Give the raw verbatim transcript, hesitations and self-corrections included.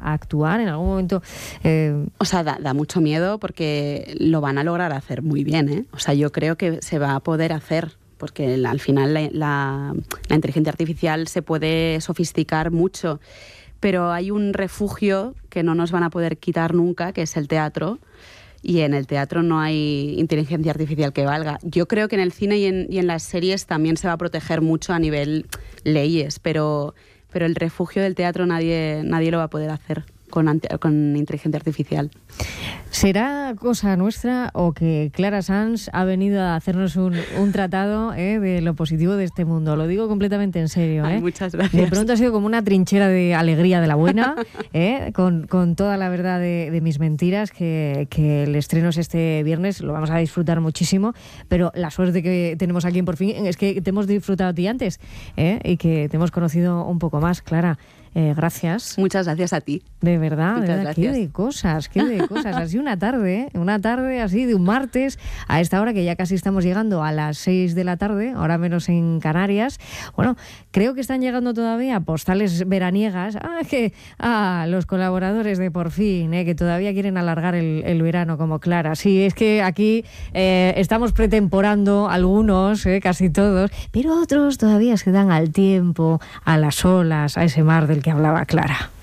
a actuar en algún momento? Eh... O sea, da, da mucho miedo porque lo van a lograr hacer muy bien, ¿eh? O sea, yo creo que se va a poder hacer, porque al final la, la, la inteligencia artificial se puede sofisticar mucho, pero hay un refugio que no nos van a poder quitar nunca, que es el teatro, y en el teatro no hay inteligencia artificial que valga. Yo creo que en el cine y en, y en las series también se va a proteger mucho a nivel leyes, pero, pero el refugio del teatro nadie, nadie lo va a poder hacer con, con inteligencia artificial. ¿Será cosa nuestra o que Clara Sanz ha venido a hacernos un, un tratado eh, de lo positivo de este mundo? Lo digo completamente en serio. Ay, ¿eh? muchas gracias. De pronto ha sido como una trinchera de alegría de la buena, ¿eh? con, con toda la verdad de, de mis mentiras, que, que el estreno es este viernes, lo vamos a disfrutar muchísimo, pero la suerte que tenemos aquí en Por Fin es que te hemos disfrutado a ti antes, ¿eh? y que te hemos conocido un poco más, Clara. Eh, gracias. Muchas gracias a ti. De verdad, Muchas de verdad. gracias. Qué de cosas, qué de cosas. Así una tarde, una tarde así de un martes, a esta hora que ya casi estamos llegando a las seis de la tarde, ahora menos en Canarias. Bueno, creo que están llegando todavía postales veraniegas. Ah, que ah, los colaboradores de Por Fin, eh, que todavía quieren alargar el, el verano como Clara. Sí, es que aquí eh, estamos pretemporando algunos, eh, casi todos, pero otros todavía se dan al tiempo, a las olas, a ese mar del que hablaba Clara.